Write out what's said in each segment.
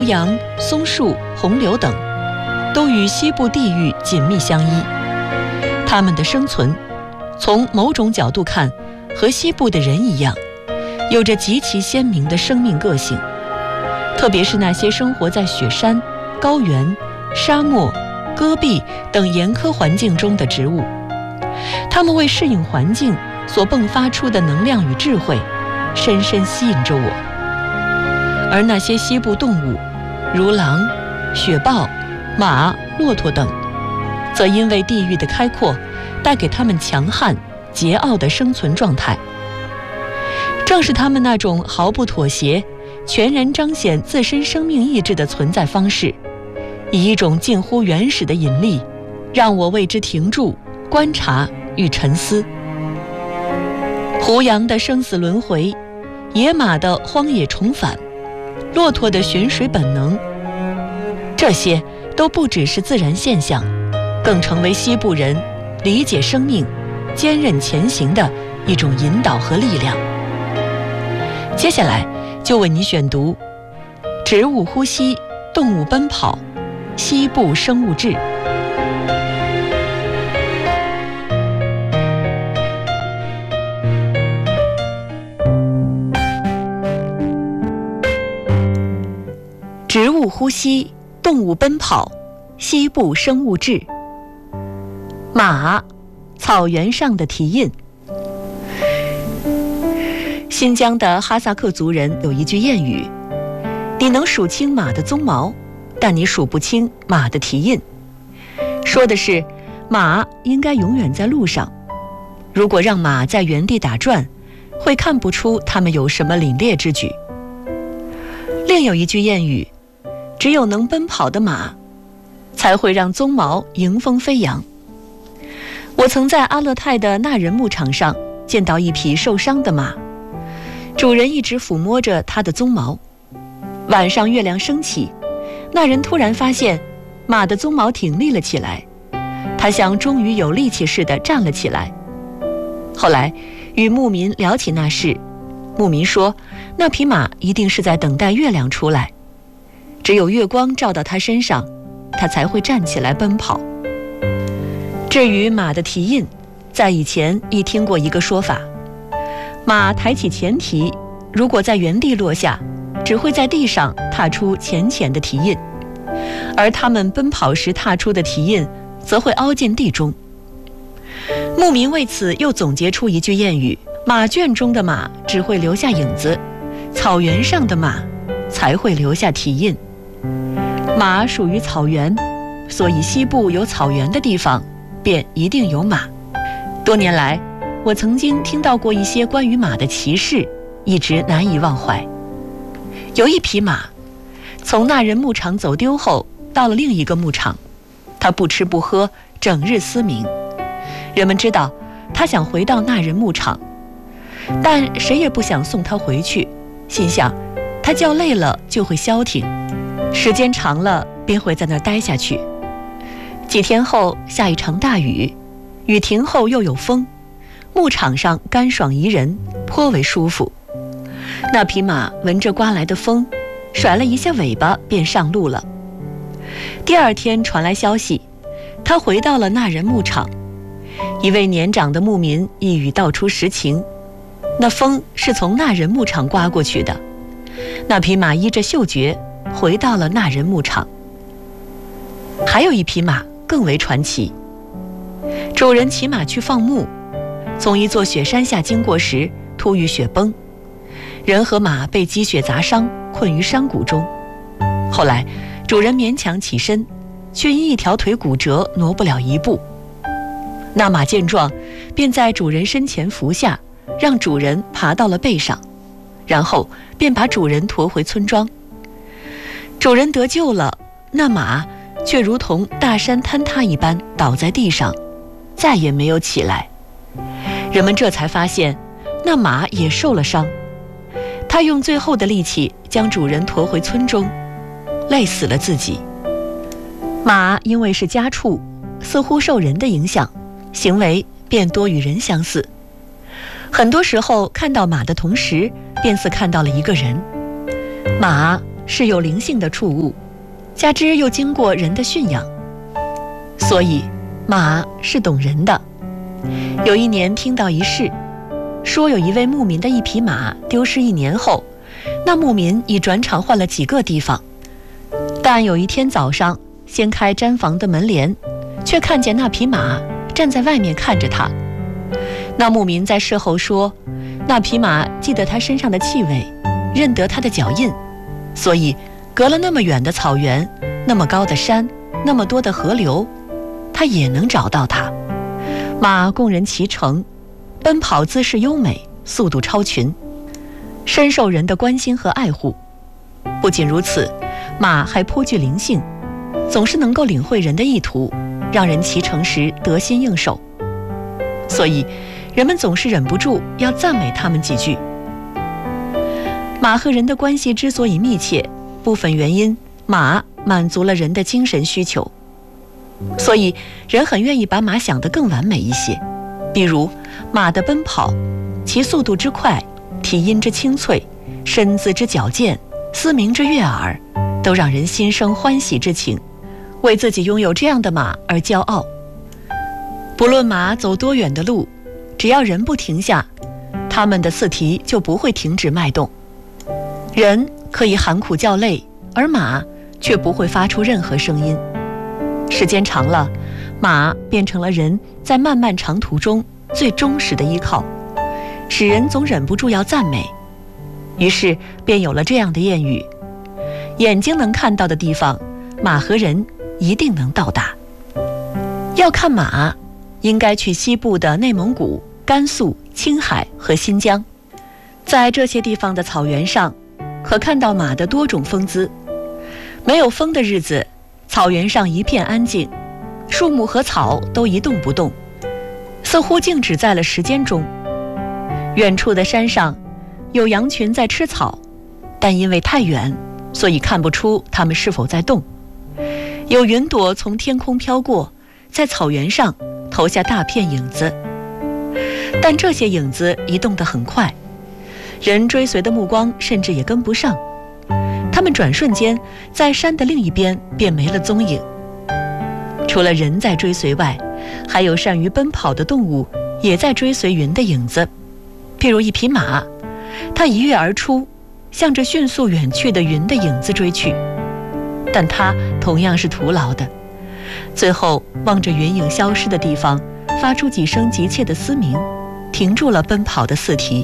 羊、松树、红柳等，都与西部地域紧密相依。它们的生存，从某种角度看，和西部的人一样，有着极其鲜明的生命个性。特别是那些生活在雪山、高原、沙漠、戈壁等严苛环境中的植物，它们为适应环境所迸发出的能量与智慧，深深吸引着我。而那些西部动物，如狼、雪豹、马、骆驼等，则因为地域的开阔，带给他们强悍、桀骜的生存状态。正是他们那种毫不妥协、全然彰显自身生命意志的存在方式，以一种近乎原始的引力，让我为之停住、观察与沉思。胡杨的生死轮回，野马的荒野重返，骆驼的寻水本能，这些都不只是自然现象，更成为西部人理解生命、坚韧前行的一种引导和力量。接下来就为你选读《植物呼吸，动物奔跑：西部生物志》。植物呼吸，动物奔跑，西部生物志。马，草原上的蹄印。新疆的哈萨克族人有一句谚语：你能数清马的鬃毛，但你数不清马的蹄印。说的是马应该永远在路上，如果让马在原地打转，会看不出它们有什么凛冽之举。另有一句谚语：只有能奔跑的马，才会让鬃毛迎风飞扬。我曾在阿勒泰的纳人牧场上见到一匹受伤的马，主人一直抚摸着它的鬃毛。晚上月亮升起，那人突然发现马的鬃毛挺立了起来，它像终于有力气似的站了起来。后来与牧民聊起那事，牧民说那匹马一定是在等待月亮出来，只有月光照到它身上，它才会站起来奔跑。至于马的蹄印，在以前亦听过一个说法，马抬起前蹄，如果在原地落下，只会在地上踏出浅浅的蹄印，而它们奔跑时踏出的蹄印则会凹进地中。牧民为此又总结出一句谚语：马圈中的马只会留下影子，草原上的马才会留下蹄印。马属于草原，所以西部有草原的地方便一定有马。多年来，我曾经听到过一些关于马的奇事，一直难以忘怀。有一匹马从那人牧场走丢后，到了另一个牧场，它不吃不喝，整日嘶鸣。人们知道它想回到那人牧场，但谁也不想送它回去，心想它叫累了就会消停，时间长了便会在那儿待下去。几天后下一场大雨，雨停后又有风，牧场上干爽宜人，颇为舒服。那匹马闻着刮来的风，甩了一下尾巴便上路了。第二天传来消息，他回到了那人牧场。一位年长的牧民一语道出实情，那风是从那人牧场刮过去的，那匹马依着嗅觉回到了那人牧场。还有一匹马更为传奇，主人骑马去放牧，从一座雪山下经过时，突遇雪崩，人和马被积雪砸伤，困于山谷中。后来主人勉强起身，却因一条腿骨折，挪不了一步。那马见状，便在主人身前伏下，让主人爬到了背上，然后便把主人驮回村庄。主人得救了，那马却如同大山坍塌一般倒在地上，再也没有起来。人们这才发现，那马也受了伤，他用最后的力气将主人驮回村中，累死了自己。马因为是家畜，似乎受人的影响，行为便多与人相似。很多时候看到马的同时，便似看到了一个人。马是有灵性的畜物，加之又经过人的驯养，所以马是懂人的。有一年听到一事，说有一位牧民的一匹马丢失1年后，那牧民已转场换了几个地方，但有一天早上掀开毡房的门帘，却看见那匹马站在外面看着他。那牧民在事后说，那匹马记得他身上的气味，认得他的脚印，所以隔了那么远的草原，那么高的山，那么多的河流，他也能找到他。马供人骑乘，奔跑姿势优美，速度超群，深受人的关心和爱护。不仅如此，马还颇具灵性，总是能够领会人的意图，让人骑乘时得心应手。所以人们总是忍不住要赞美他们几句。马和人的关系之所以密切，部分原因，马满足了人的精神需求，所以人很愿意把马想得更完美一些。比如马的奔跑，其速度之快，蹄音之清脆，身姿之矫健，嘶鸣之悦耳，都让人心生欢喜之情，为自己拥有这样的马而骄傲。不论马走多远的路，只要人不停下，它们的四蹄就不会停止脉动。人可以喊苦叫累，而马却不会发出任何声音。时间长了，马变成了人在漫漫长途中最忠实的依靠，使人总忍不住要赞美。于是便有了这样的谚语：眼睛能看到的地方，马和人一定能到达。要看马，应该去西部的内蒙古、甘肃、青海和新疆。在这些地方的草原上，可看到马的多种风姿。没有风的日子，草原上一片安静，树木和草都一动不动，似乎静止在了时间中。远处的山上有羊群在吃草，但因为太远，所以看不出它们是否在动。有云朵从天空飘过，在草原上投下大片影子，但这些影子移动得很快，人追随的目光甚至也跟不上，他们转瞬间在山的另一边便没了踪影。除了人在追随外，还有善于奔跑的动物也在追随云的影子。譬如一匹马，它一跃而出，向着迅速远去的云的影子追去，但它同样是徒劳的，最后望着云影消失的地方，发出几声急切的嘶鸣，停住了奔跑的四蹄。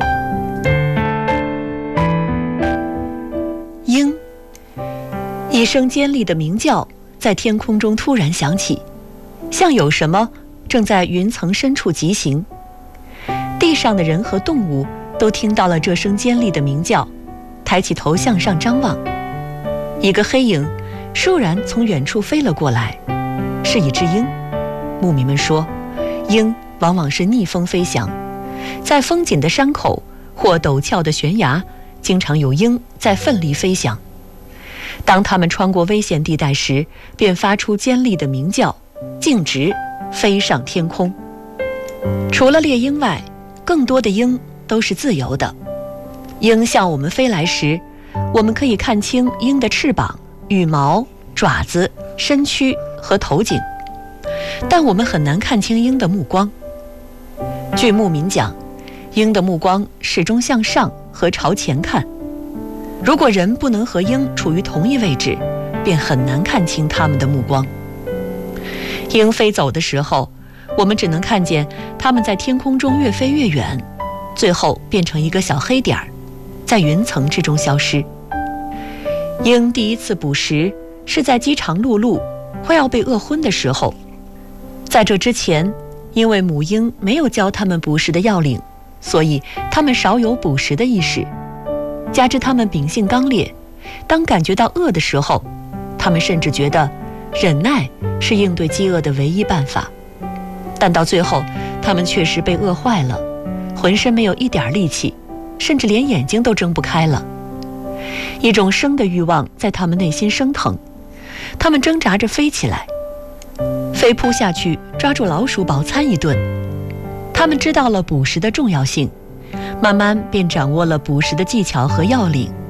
鹰一声尖利的鸣叫在天空中突然响起，像有什么正在云层深处疾行。地上的人和动物都听到了这声尖利的鸣叫，抬起头向上张望。一个黑影倏然从远处飞了过来，是一只鹰。牧民们说，鹰往往是逆风飞翔，在风紧的山口或陡峭的悬崖，经常有鹰在奋力飞翔。当它们穿过危险地带时，便发出尖利的鸣叫，径直飞上天空。除了猎鹰外，更多的鹰都是自由的。鹰向我们飞来时，我们可以看清鹰的翅膀、羽毛、爪子、身躯和头颈，但我们很难看清鹰的目光。据牧民讲，鹰的目光始终向上和朝前看。如果人不能和鹰处于同一位置，便很难看清它们的目光。鹰飞走的时候，我们只能看见它们在天空中越飞越远，最后变成一个小黑点儿，在云层之中消失。鹰第一次捕食是在饥肠辘辘快要被饿昏的时候，在这之前，因为母鹰没有教它们捕食的要领，所以它们少有捕食的意识。加之它们秉性刚烈，当感觉到饿的时候，它们甚至觉得忍耐是应对饥饿的唯一办法。但到最后，它们确实被饿坏了，浑身没有一点力气，甚至连眼睛都睁不开了。一种生的欲望在它们内心升腾，它们挣扎着飞起来，飞扑下去抓住老鼠饱餐一顿。它们知道了捕食的重要性，慢慢便掌握了捕食的技巧和要领。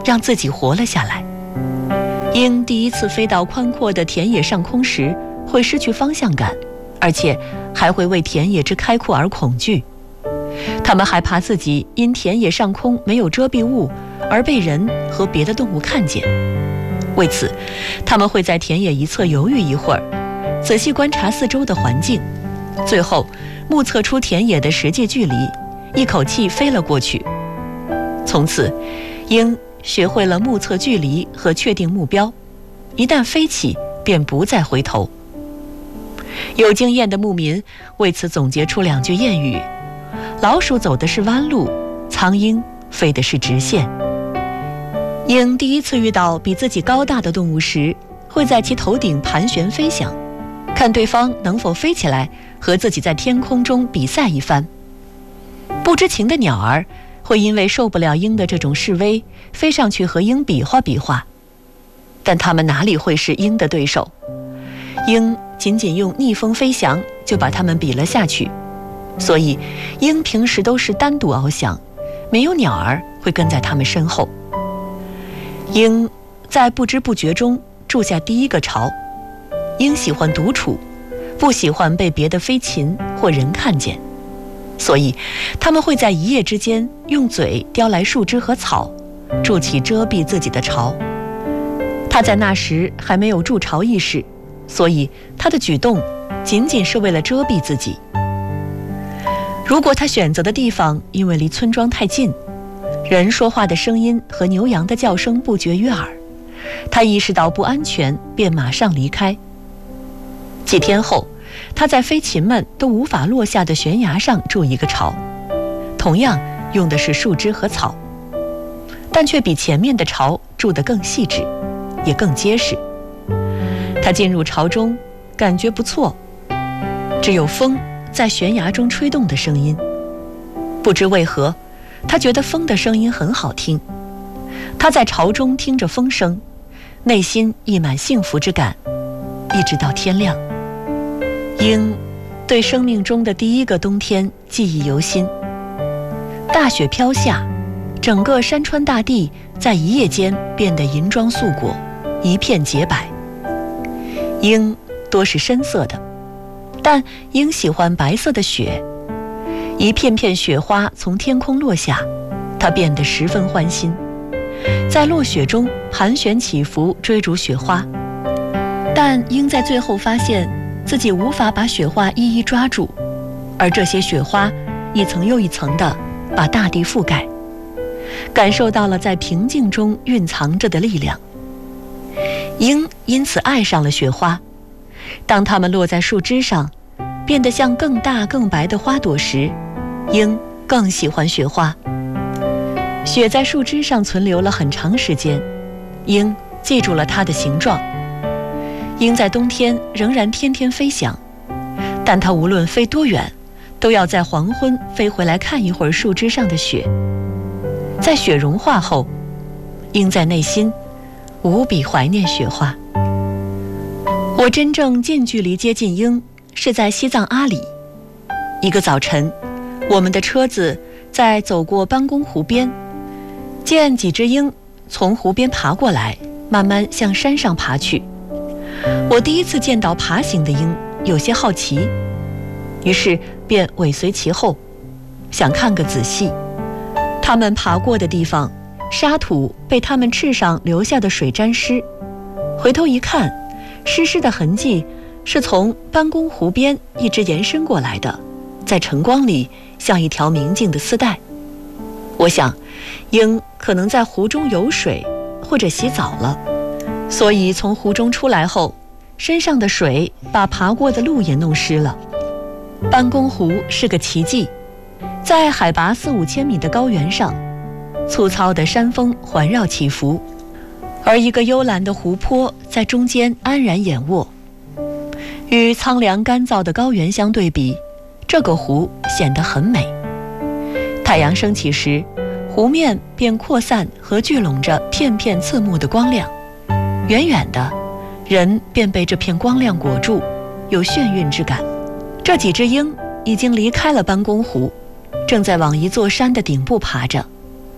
让自己活了下来。鹰第一次飞到宽阔的田野上空时，会失去方向感，而且还会为田野之开阔而恐惧。它们害怕自己因田野上空没有遮蔽物而被人和别的动物看见。为此，它们会在田野一侧犹豫一会儿，仔细观察四周的环境，最后目测出田野的实际距离，一口气飞了过去。从此，鹰学会了目测距离和确定目标，一旦飞起便不再回头。有经验的牧民为此总结出2句谚语：老鼠走的是弯路，苍鹰飞的是直线。鹰第一次遇到比自己高大的动物时，会在其头顶盘旋飞翔，看对方能否飞起来，和自己在天空中比赛一番。不知情的鸟儿会因为受不了鹰的这种示威，飞上去和鹰比划比划，但它们哪里会是鹰的对手？鹰仅仅用逆风飞翔就把它们比了下去，所以鹰平时都是单独翱翔，没有鸟儿会跟在它们身后。鹰在不知不觉中筑下第一个巢。鹰喜欢独处，不喜欢被别的飞禽或人看见，所以它们会在一夜之间用嘴叼来树枝和草，筑起遮蔽自己的巢。它在那时还没有筑巢意识，所以它的举动仅仅是为了遮蔽自己。如果它选择的地方因为离村庄太近，人说话的声音和牛羊的叫声不绝于耳，它意识到不安全，便马上离开。几天后，它在飞禽们都无法落下的悬崖上筑一个巢，同样用的是树枝和草，但却比前面的巢筑得更细致，也更结实。它进入巢中，感觉不错，只有风在悬崖中吹动的声音。不知为何，他觉得风的声音很好听。他在巢中听着风声，内心溢满幸福之感，一直到天亮。鹰对生命中的第一个冬天记忆犹新。大雪飘下，整个山川大地在一夜间变得银装素裹，一片洁白。鹰多是深色的，但鹰喜欢白色的雪。一片片雪花从天空落下，它变得十分欢欣，在落雪中盘旋起伏，追逐雪花。但鹰在最后发现自己无法把雪花一一抓住，而这些雪花一层又一层地把大地覆盖，感受到了在平静中蕴藏着的力量。鹰因此爱上了雪花，当它们落在树枝上，变得像更大更白的花朵时，鹰更喜欢雪花。雪在树枝上存留了很长时间，鹰记住了它的形状。鹰在冬天仍然天天飞翔，但它无论飞多远，都要在黄昏飞回来看一会儿树枝上的雪。在雪融化后，鹰在内心无比怀念雪花。我真正近距离接近鹰是在西藏阿里。一个早晨，我们的车子在走过班公湖边，见几只鹰从湖边爬过来，慢慢向山上爬去。我第一次见到爬行的鹰，有些好奇，于是便尾随其后，想看个仔细。它们爬过的地方，沙土被它们翅上留下的水沾湿，回头一看，湿湿的痕迹是从班公湖边一直延伸过来的，在晨光里像一条明净的丝带。我想，鹰可能在湖中游水或者洗澡了，所以从湖中出来后，身上的水把爬过的路也弄湿了。班公湖是个奇迹，在海拔4-5千米的高原上，粗糙的山峰环绕起伏，而一个幽蓝的湖泊在中间安然掩卧。与苍凉干燥的高原相对比，这个湖显得很美。太阳升起时，湖面便扩散和聚拢着片片刺目的光亮，远远的，人便被这片光亮裹住，有眩晕之感。这几只鹰已经离开了班公湖，正在往一座山的顶部爬着。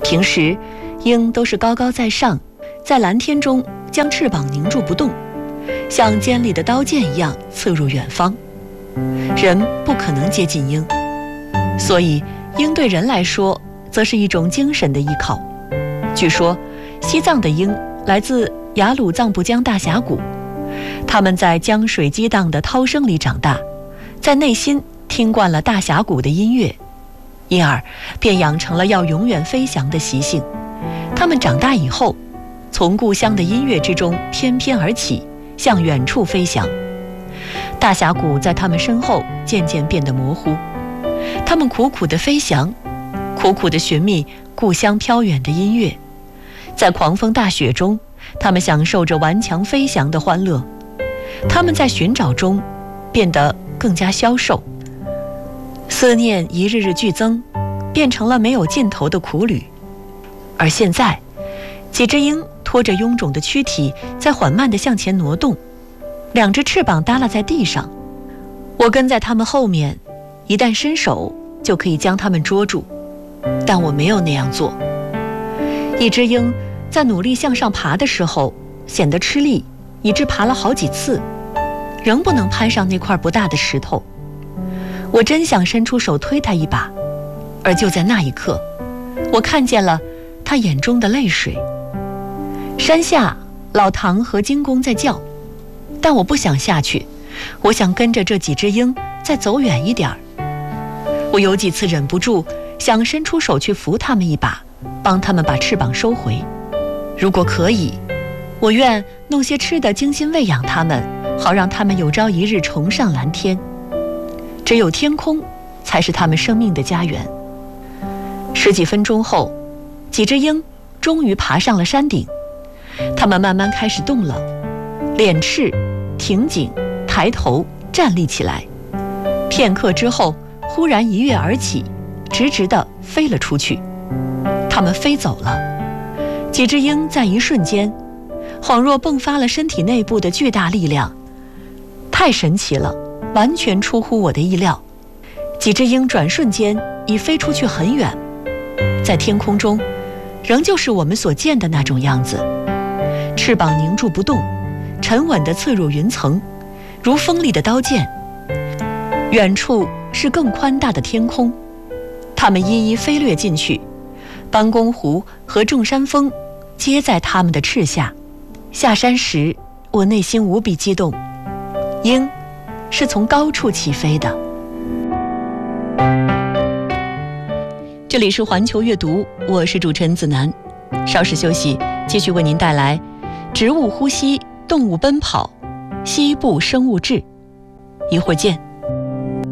平时，鹰都是高高在上，在蓝天中将翅膀凝住不动，像尖利的刀剑一样刺入远方。人不可能接近鹰，所以鹰对人来说，则是一种精神的依靠。据说，西藏的鹰来自雅鲁藏布江大峡谷，它们在江水激荡的涛声里长大，在内心听惯了大峡谷的音乐，因而便养成了要永远飞翔的习性。它们长大以后，从故乡的音乐之中翩翩而起，向远处飞翔。大峡谷在它们身后渐渐变得模糊，它们苦苦地飞翔，苦苦地寻觅故乡飘远的音乐。在狂风大雪中，它们享受着顽强飞翔的欢乐。它们在寻找中变得更加消瘦，思念一日日剧增，变成了没有尽头的苦旅。而现在，几只鹰拖着臃肿的躯体在缓慢地向前挪动，两只翅膀耷拉在地上。我跟在它们后面，一旦伸手就可以将它们捉住，但我没有那样做。一只鹰在努力向上爬的时候显得吃力，以致爬了好几次，仍不能攀上那块不大的石头。我真想伸出手推它一把，而就在那一刻，我看见了他眼中的泪水。山下，老唐和金公在叫，但我不想下去，我想跟着这几只鹰再走远一点儿。我有几次忍不住想伸出手去扶他们一把，帮他们把翅膀收回。如果可以，我愿弄些吃的精心喂养他们，好让他们有朝一日重上蓝天。只有天空才是他们生命的家园。十几分钟后，几只鹰终于爬上了山顶，它们慢慢开始动了，脸翅挺紧，抬头站立起来。片刻之后，忽然一跃而起，直直地飞了出去。它们飞走了。几只鹰在一瞬间，恍若迸发了身体内部的巨大力量，太神奇了，完全出乎我的意料。几只鹰转瞬间已飞出去很远，在天空中仍旧是我们所见的那种样子，翅膀凝住不动，沉稳地刺入云层，如锋利的刀剑。远处是更宽大的天空，它们一一飞掠进去，班公湖和众山峰皆在它们的翅下。下山时，我内心无比激动，鹰是从高处起飞的。这里是环球阅读，我是主持人子楠。稍事休息，继续为您带来植物呼吸、动物奔跑、西部生物志。一会儿见。